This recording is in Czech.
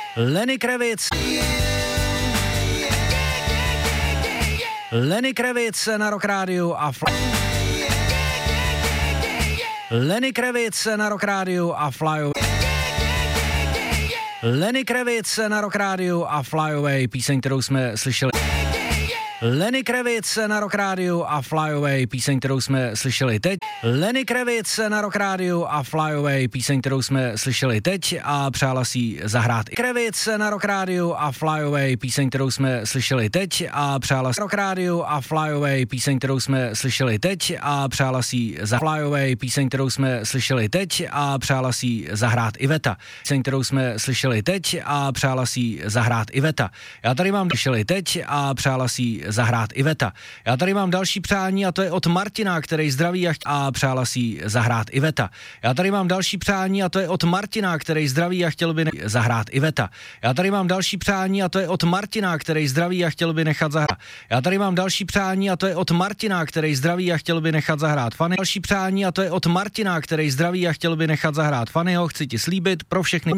Lenny Kravitz. Lenny Kravitz na Rock Rádiu a Lenny Kravitz na Rock Rádiu a Fly Away. Lenny Kravitz na Rock Rádiu a Fly Away, píseň, kterou jsme slyšeli. Lenny Kravitz na Rock Rádiu a Fly Away, píseň, kterou jsme slyšeli teď. Lenny Kravitz na Rock Rádiu a Fly Away, píseň, kterou jsme slyšeli teď a přála si zahrát i Kravitz na Rock Rádiu a Fly Away, píseň, kterou jsme slyšeli teď a přála si Rock Rádiu a Fly Away, píseň, kterou jsme slyšeli teď a přála si Fly Away, píseň, kterou jsme slyšeli teď a přála si zahrát Iveta. Píseň, kterou jsme slyšeli teď a přála si zahrát Iveta. Já tady mám slyšeli teď a přála si zahrát Iveta. Já tady mám další přání a to je od Martina, který zdraví a přála si zahrát Iveta. Já tady mám další přání a to je od Martina, který zdraví a chtěl by zahrát Iveta. Já tady mám další přání a to je od Martina, který zdraví a chtěl by nechat zahrát. Já tady mám další přání a to je od Martina, který zdraví a chtěl by nechat zahrát Fanny. Další přání a to je od Martina, který zdraví a chtěl by nechat zahrát Fannyho. Chci ti slíbit pro všechny